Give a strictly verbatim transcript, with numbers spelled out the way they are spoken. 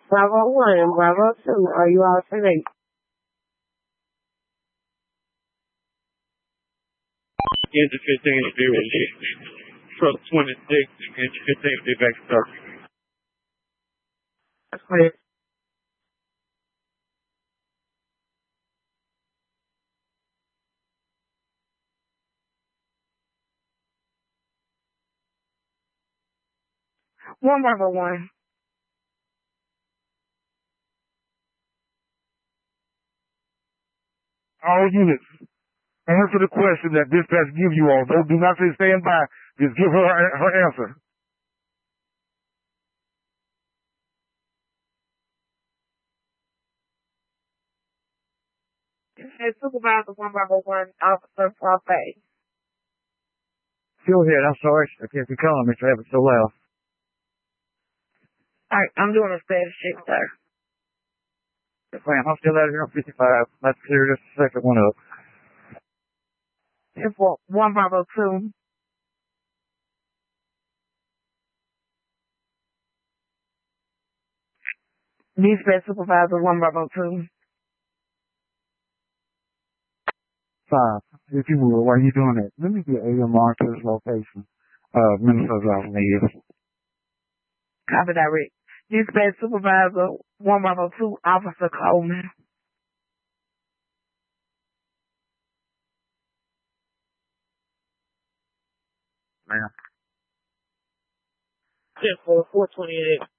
Bravo one and Bravo two, are you all today? Engine fifteen to be released. Truck twenty-six, engine fifteen to be back to start. That's correct. One Bravo one. All units, answer the question that dispatch gives you all. Don't do not say stand by. Just give her her, her answer. Hey, Supervisor one Bravo one, Officer Frappe. Go ahead. I'm sorry. I can't be calling me for having so loud. All right, I'm doing a status check, sir. Yes, ma'am. I'm still out here on fifty-five. Let's clear this second one up. And for one Bravo two. Dispatch Supervisor one Bravo two. Five. If you will, while you're doing that, let me get A M R to this location. Uh, Minnesota's off needs. Copy direct. Dispatch Supervisor one Bravo two, Officer Coleman. Ma'am. ten for four twenty-eight.